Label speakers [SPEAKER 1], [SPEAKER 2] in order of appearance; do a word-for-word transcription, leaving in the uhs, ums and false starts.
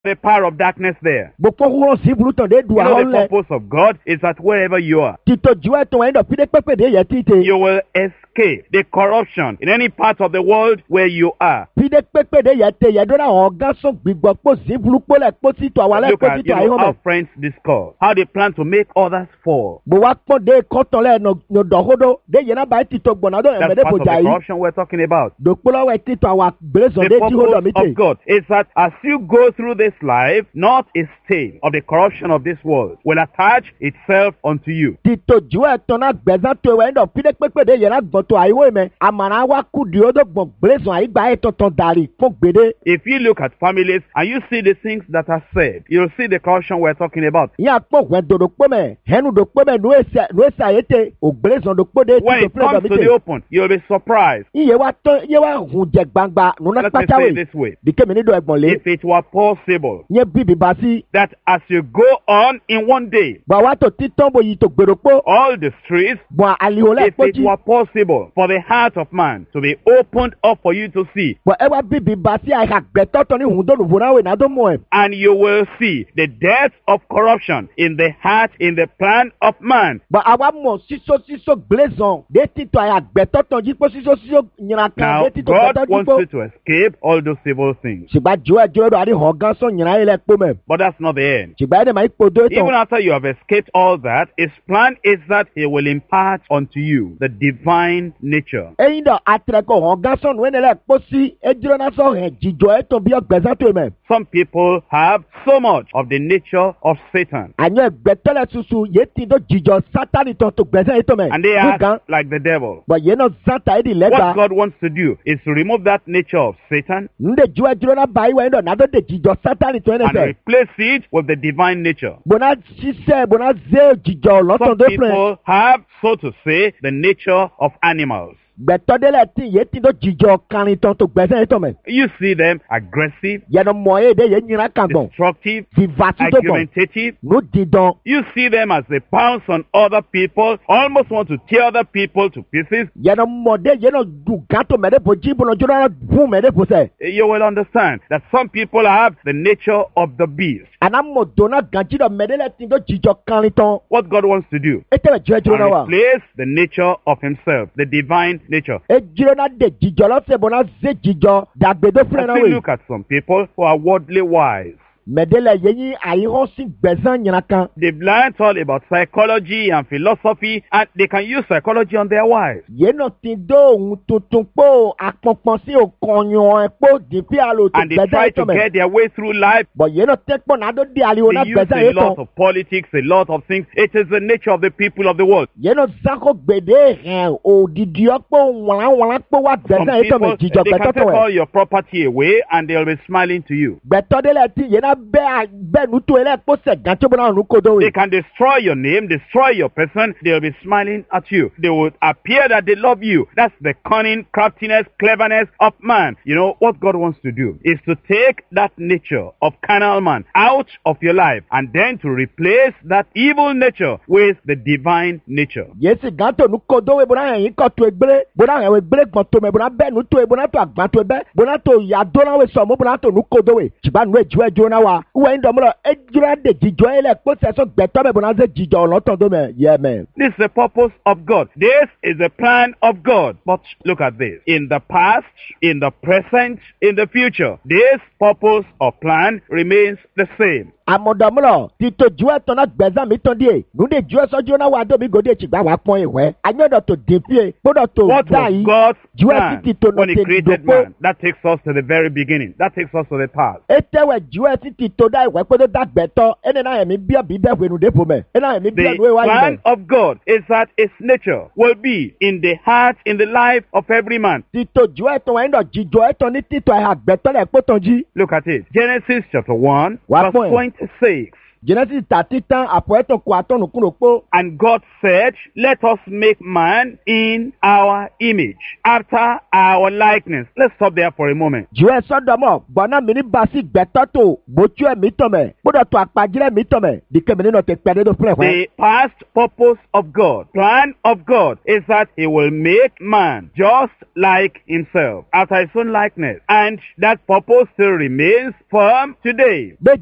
[SPEAKER 1] the power of darkness there.
[SPEAKER 2] gbogbo wúrọ̀ sí burúkú dé du
[SPEAKER 1] You know,
[SPEAKER 2] àwọn
[SPEAKER 1] the
[SPEAKER 2] lẹ̀
[SPEAKER 1] purpose of God is that wherever you are,
[SPEAKER 2] títọ́ ju ẹ̀tọ́ wọ̀nyí dọ̀ fídé pépè dé yẹ títẹ̀
[SPEAKER 1] you will escape the corruption in any part of the world where you are.
[SPEAKER 2] fídé pépè dé yẹ tẹ yẹ dọ́nà àwọn gánṣọ́ gbígbọ́ pọ̀ sí burúkú lẹ̀ pọ̀ sí tọ́ àwọn alẹ́
[SPEAKER 1] Look
[SPEAKER 2] pọ̀
[SPEAKER 1] at,
[SPEAKER 2] sí
[SPEAKER 1] you
[SPEAKER 2] tọ́
[SPEAKER 1] know,
[SPEAKER 2] àyíwọ̀n
[SPEAKER 1] how
[SPEAKER 2] mẹ́.
[SPEAKER 1] friends discuss, how they plan to make others fall.
[SPEAKER 2] bó wá pọ̀ dé kọ́tọ̀ lẹ̀ nọ dọ̀hódó dé yẹn náà báyìí títọ́ gbọ̀nà dọ̀
[SPEAKER 1] That's
[SPEAKER 2] ẹ̀mẹ́dẹ́
[SPEAKER 1] part of
[SPEAKER 2] bòjà
[SPEAKER 1] the
[SPEAKER 2] yìí
[SPEAKER 1] corruption we're talking about.
[SPEAKER 2] dòkpọ́lọ́wọ́ títọ́ àwọn gbèsè
[SPEAKER 1] The
[SPEAKER 2] dé tí ó dọ̀ mí
[SPEAKER 1] purpose
[SPEAKER 2] tè.
[SPEAKER 1] of God is that as you go through this life, not a stain of the corruption of this world will attach itself unto you.
[SPEAKER 2] títọ́ ju ẹ̀tọ́ náà gbẹ̀sán tó wẹ̀ ndọ̀ fídé pépè dé yẹn náà gbọ̀n tó àyíwọ̀n mẹ́ àmàrà wa kú di ó dọ̀ gbọ̀n gbèsè àyígbà ẹ̀ tọ̀tọ̀ dàrí fún gbèdé.
[SPEAKER 1] If you look at families and you see the things that are said, you'll see the corruption we're talking about.
[SPEAKER 2] yà pọ̀ wẹ̀ dòdò pọ̀ mẹ́ hẹ́nu dò pọ̀ mẹ́ nù èsì àyètè ògbèsè dò pọ̀ dé
[SPEAKER 1] When
[SPEAKER 2] títọ́
[SPEAKER 1] it
[SPEAKER 2] fúlẹ̀ dọ̀
[SPEAKER 1] comes
[SPEAKER 2] mí
[SPEAKER 1] to
[SPEAKER 2] tè.
[SPEAKER 1] the open, you'll be surprised.
[SPEAKER 2] iye wa tán iye wa hùn jẹ gbangba nùnà
[SPEAKER 1] Let me say
[SPEAKER 2] pátáwé
[SPEAKER 1] it this way.
[SPEAKER 2] dìkẹ́ mi nídọ̀ ẹ̀gbọ̀n lé
[SPEAKER 1] If it were possible
[SPEAKER 2] yẹn bíbí bá sí
[SPEAKER 1] that as you go on in one day,
[SPEAKER 2] gbà wá tó títọ́ bò yìí tó gbèrò pọ̀
[SPEAKER 1] all the streets,
[SPEAKER 2] gbọ̀n àlìhò lẹ́
[SPEAKER 1] if
[SPEAKER 2] pọ̀
[SPEAKER 1] it
[SPEAKER 2] jí
[SPEAKER 1] were possible for the heart of man to be opened up for you to see,
[SPEAKER 2] gbọ̀n ẹ wá bíbí bá sí àyà gbẹ̀tọ́tọ̀ ní hùn dónú fúnra wẹ̀ nàdó mọ̀ ẹ̀.
[SPEAKER 1] and you will see the depth of corruption in the heart, in the plan of man.
[SPEAKER 2] gbọ̀n àwa mọ̀ sísọ sísọ gbèsàn dé títọ́ àyà gbẹ̀tọ́tọ̀ jí pọ̀ sísọ sísọ nyìnà kan
[SPEAKER 1] Now,
[SPEAKER 2] dé títọ́
[SPEAKER 1] God
[SPEAKER 2] gbẹ̀tọ́ jí
[SPEAKER 1] wants
[SPEAKER 2] pọ̀.
[SPEAKER 1] you to escape all those evil things.
[SPEAKER 2] ṣùgbọ́n jù ẹ̀ jù ẹ̀ dọ̀ àdé hàn gán sọ nyìnà yìí lẹ́ pọ̀ mẹ́.
[SPEAKER 1] But that's not the end.
[SPEAKER 2] ṣùgbọ́n ẹ̀ dẹ̀ máa ń pò dó
[SPEAKER 1] Even
[SPEAKER 2] tán.
[SPEAKER 1] after you have escaped all that, his plan is that he will impart unto you the divine nature.
[SPEAKER 2] ẹ̀yin dọ̀ àtìrẹ́kọ̀ hàn gán sọ nù ẹ̀ nílẹ̀ pọ̀ sí ẹ̀dúró náà sọ hẹ̀ jìjọ ẹ̀ tó bí ọgbẹ̀sán tó mẹ́.
[SPEAKER 1] Some people have so much of the nature of Satan,
[SPEAKER 2] àyàn ẹgbẹ̀tẹ́lẹ̀ tuntun yé ti dọ̀ jìjọ sátánì tó tó gbẹ̀sán yìí tó mẹ́.
[SPEAKER 1] and they
[SPEAKER 2] Gúgán,
[SPEAKER 1] act like the devil.
[SPEAKER 2] gbọ̀n yé náà sátà yìí di
[SPEAKER 1] What
[SPEAKER 2] lẹ́gbàá.
[SPEAKER 1] God wants to do is to remove that nature of Satan
[SPEAKER 2] nde ju ẹdúró náà báyìí wẹ̀ ndọ̀ nàdó de jìjọ sátánì tó ẹ̀
[SPEAKER 1] and
[SPEAKER 2] nẹ́fẹ̀.
[SPEAKER 1] replace it with the divine nature.
[SPEAKER 2] bọ̀nà ṣiṣẹ́ bọ̀nà zé jìjọ lọ́tọ̀
[SPEAKER 1] Some
[SPEAKER 2] tó fẹ́.
[SPEAKER 1] people have, so to say, the nature of animals.
[SPEAKER 2] gbẹ̀tọ́dẹ́lẹ̀ tí yé ti dọ̀ jìjọ kárin tán tó gbẹ̀sán yìí tó mẹ́.
[SPEAKER 1] You see them aggressive,
[SPEAKER 2] yẹnu mọ̀ ẹ́ de yé nyina kan gbọ̀n.
[SPEAKER 1] destructive,
[SPEAKER 2] fìfàtí tó gbọ̀n.
[SPEAKER 1] argumentative.
[SPEAKER 2] nù dídán.
[SPEAKER 1] You see them as they pounce on other people, almost want to tear other people to pieces.
[SPEAKER 2] yẹnu mọ̀ de yẹnu dùn gàtò mẹ́rẹ́ bò jí bọ̀nà jọ́nà fún mẹ́rẹ́ bò sẹ́.
[SPEAKER 1] You will understand that some people have the nature of the beast.
[SPEAKER 2] àná mọ̀ dọ́nà gànjí dọ̀ mẹ́rẹ́lẹ̀ tí dọ̀ jìjọ kárin tán.
[SPEAKER 1] What God wants to do,
[SPEAKER 2] ẹ tẹ́lẹ̀ ju ẹdúró náà
[SPEAKER 1] and
[SPEAKER 2] wà.
[SPEAKER 1] replace the nature of himself, the divine nature.
[SPEAKER 2] ẹ jíró náà de jìjọ lọ́sẹ̀ bọ̀nà zé jìjọ dàgbẹ́dọ́ fúnra
[SPEAKER 1] As
[SPEAKER 2] náà
[SPEAKER 1] we
[SPEAKER 2] wẹ̀.
[SPEAKER 1] look at some people who are worldly wise,
[SPEAKER 2] mɛdela yeyi ayi hɔn si gbɛzan nyina kan.
[SPEAKER 1] they've learned all about psychology and philosophy, and they can use psychology on their wives.
[SPEAKER 2] yéèna ti dó ohun tuntun kpó akpɔnkpɔn sí òkànyàn kpó dìpí alo tó
[SPEAKER 1] And they try
[SPEAKER 2] gbɛzan yìí
[SPEAKER 1] to
[SPEAKER 2] tɔ mɛ.
[SPEAKER 1] get their way through life.
[SPEAKER 2] bɔn yéèna tɛ kpɔ nàdó di ali o na
[SPEAKER 1] They use
[SPEAKER 2] gbɛzan
[SPEAKER 1] a
[SPEAKER 2] yìí
[SPEAKER 1] lot
[SPEAKER 2] tɔ.
[SPEAKER 1] of politics, a lot of things. It is the nature of the people of the world.
[SPEAKER 2] yéèna zanko gbèdé hɛn òdìdíɔ kpó wàlánwàlán kpó wa
[SPEAKER 1] Some
[SPEAKER 2] gbɛzan yìí tɔ
[SPEAKER 1] people,
[SPEAKER 2] mɛ jìjɔ
[SPEAKER 1] they can
[SPEAKER 2] gbɛtɔ
[SPEAKER 1] take
[SPEAKER 2] tɔ
[SPEAKER 1] all
[SPEAKER 2] wɛ.
[SPEAKER 1] your property away and they'll be smiling to you.
[SPEAKER 2] gbɛtɔ de la ti yéèna bɛ bɛ nuto yɛ lɛ kpó sɛ gàtó bɔ náà nukodo
[SPEAKER 1] They
[SPEAKER 2] wɛ.
[SPEAKER 1] can destroy your name, destroy your person. They'll be smiling at you. They will appear that they love you. That's the cunning, craftiness, cleverness of man. You know, what God wants to do is to take that nature of carnal man out of your life and then to replace that evil nature with the divine nature.
[SPEAKER 2] yéèsì gàtó nukodo wɛ bɔnna yẹn kɔ to egbele bɔnna yẹn egbele gbɔn to mɛ bɔnna bɛ nuto yɛ bɔnna to agbã to bɛ bɔnna to yadona wɛ sɔmɔ bɔnna to nukodo wɛ tìbá nu ejú ẹjọ náà wa wɛ ń dɔmɔ lɔ edzra de jijɔ yɛ lɛ kpɔsɛ sɔ gbɛtɔ mɛ bɔnna se jijɔ lɔtɔ do mɛ yɛ mɛ.
[SPEAKER 1] This is the purpose of God. This is the plan of God. But look at this. In the past, in the present, in the future, this purpose or plan remains the same.
[SPEAKER 2] amọ̀dọ̀mọ̀lọ̀ títò ju ẹ̀tọ́ náà gbẹ̀zán mi tán díẹ̀ nùdí ju ẹ̀sọ́ ju náà wà dóbi gòdì ìtìgbà wà pọ́n ìwẹ́ anyọ́dọ̀ tó dèfíè gbọ́dọ̀ tó
[SPEAKER 1] What
[SPEAKER 2] dá
[SPEAKER 1] was
[SPEAKER 2] yìí
[SPEAKER 1] God's
[SPEAKER 2] ju ẹ̀sì
[SPEAKER 1] plan
[SPEAKER 2] ti tó
[SPEAKER 1] when
[SPEAKER 2] nà
[SPEAKER 1] He
[SPEAKER 2] tẹ̀
[SPEAKER 1] created
[SPEAKER 2] dòpó
[SPEAKER 1] man? That takes us to the very beginning. That takes us to the past.
[SPEAKER 2] ètèwẹ̀ ju ẹ̀sì ti tó dá ìwẹ́ pé tó dá gbẹ̀tọ́ ẹni náà yẹ̀mí bíọ́ bí bẹ́ẹ̀ wẹ̀nu dépò mẹ́ ẹni náà yẹ̀mí bíọ́
[SPEAKER 1] The
[SPEAKER 2] ìwé wáyé mẹ́.
[SPEAKER 1] plan of God is that His nature will be in the heart, in the life of every man.
[SPEAKER 2] títò ju ẹ̀tọ́ wẹ̀ ń dọ̀ jíjọ ẹ̀tọ́ ní títọ̀ ẹ̀ àgbẹ̀tọ́ lẹ̀ pọ́tàn jí.
[SPEAKER 1] Look at it. Genesis chapter one,
[SPEAKER 2] What
[SPEAKER 1] verse
[SPEAKER 2] point?
[SPEAKER 1] twenty-six.
[SPEAKER 2] genesis tàti tán àpò ẹ̀tọ́ kó àtọ́nù kúrò pó.
[SPEAKER 1] And God said, let us make man in our image, after our likeness. Let's stop there for a moment.
[SPEAKER 2] jù ẹ sọdọmọ gbọnà mi ní basi gbẹtọ tó bójú ẹ mi tọmẹ gbọdọ tó àpàjìrẹ mi tọmẹ dìkẹmí nínú tẹ pẹlẹ tó fúnẹ fún.
[SPEAKER 1] The past purpose of God, plan of God, is that He will make man just like Himself, after His own likeness. And that purpose still remains firm today.